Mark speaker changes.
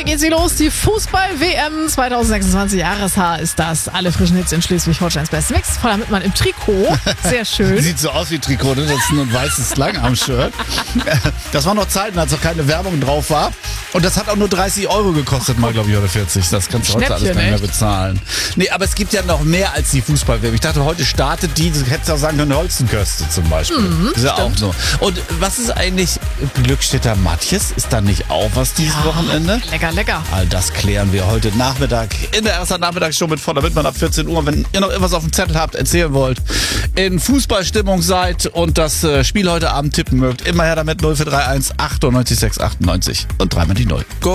Speaker 1: geht sie los. Die Fußball-WM 2026 Jahreshaar ist das. Alle frischen Hits in Schleswig-Holsteins Best Mix. Voller Mittmann im Trikot. Sehr schön.
Speaker 2: Sieht so aus wie Trikot, ne? Das ist nur ein weißes Langarm-Shirt. Das waren noch Zeiten, als noch keine Werbung drauf war. Und das hat auch nur 30 € gekostet, mal glaube ich, oder 40. Das kannst du heute alles nicht mehr bezahlen. Nee, aber es gibt ja noch mehr als die Fußball-WM. Ich dachte, heute startet die, du hättest auch sagen können, Holzenköste zum Beispiel. Das ist ja auch so. Und was ist eigentlich Glückstädter Matjes? Ist da nicht auch was dieses Wochenende?
Speaker 1: Lecker, lecker.
Speaker 2: All das klären wir heute Nachmittag in der ersten Nachmittagsshow mit Voller Mittmann ab 14 Uhr. Wenn ihr noch irgendwas auf dem Zettel habt, erzählen wollt, in Fußballstimmung seid und das Spiel heute Abend tippen mögt, immer her damit 0431 98 6 98 und dreimal die 0. Go!